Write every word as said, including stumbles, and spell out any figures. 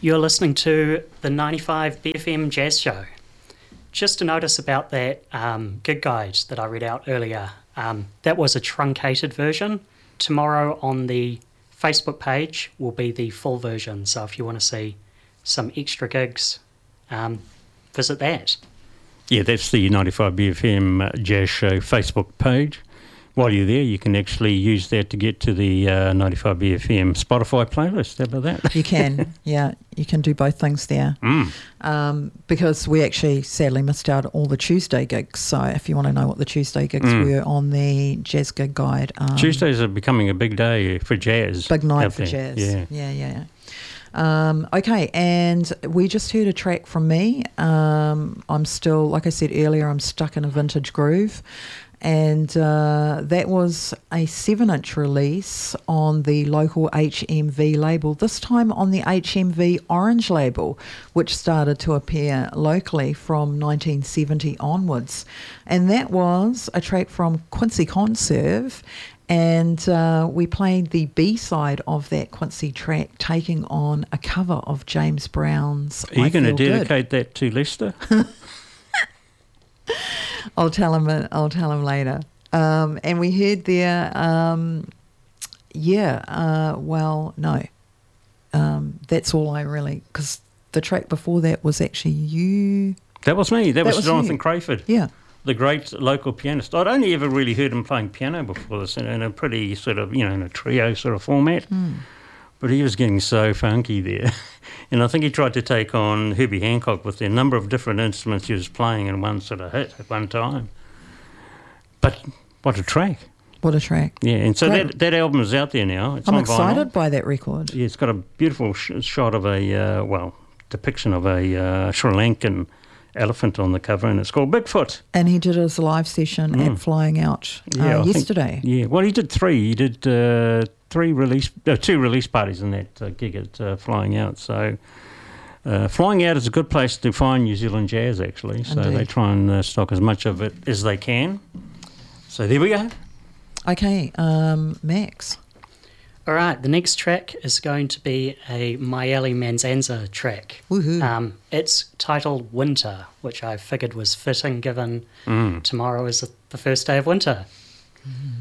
You're listening to the ninety-five B F M Jazz Show. Just a notice about that um, gig guide that I read out earlier. Um, that was a truncated version. Tomorrow on the Facebook page will be the full version. So if you want to see some extra gigs, um, visit that. Yeah, that's the ninety-five B F M Jazz Show Facebook page. While you're there, you can actually use that to get to the uh, ninety-five B F M Spotify playlist. How about that? You can, yeah. You can do both things there. Mm. Um, because we actually sadly missed out all the Tuesday gigs. So if you want to know what the Tuesday gigs Mm. were on the Jazz Gig Guide. Um, Tuesdays are becoming a big day for jazz. Big night out for there. jazz. Yeah. yeah, yeah. Um, okay, and we just heard a track from me. Um, I'm still, like I said earlier, I'm stuck in a vintage groove. And uh, that was a seven-inch release on the local H M V label, this time on the H M V Orange label, which started to appear locally from nineteen seventy onwards. And that was a track from Quincy Conserve, and uh, we played the B-side of that Quincy track, taking on a cover of James Brown's Are you I going to Feel Good. dedicate that to Lester? I'll tell him. I'll tell him later. Um, and we heard there, um, yeah. Uh, well, no, um, that's all I really, because the track before that was actually you. That was me. That, That was, was Jonathan you. Crayford, Yeah. the great local pianist. I'd only ever really heard him playing piano before this in, in a pretty sort of, you know, in a trio sort of format. Mm. But he was getting so funky there. And I think he tried to take on Herbie Hancock with the number of different instruments he was playing in one sort of hit at one time. But what a track. What a track. Yeah, and so Great. that, that album is out there now. It's I'm on excited vinyl. by that record. Yeah, it's got a beautiful sh- shot of a, uh, well, depiction of a uh, Sri Lankan elephant on the cover, and it's called Bigfoot. And he did his live session Mm. at Flying Out uh, Yeah, I think- yesterday. Yeah, well, he did three. He did uh, three release, no, two release parties in that uh, gig at uh, Flying Out. So uh, Flying Out is a good place to find New Zealand jazz, actually. So Indeed. they try and uh, stock as much of it as they can. So there we go. Okay, um, Max. All right, the next track is going to be a Maeli Manzanza track. Woohoo. Um, it's titled Winter, which I figured was fitting given Mm. tomorrow is the first day of winter. Mm.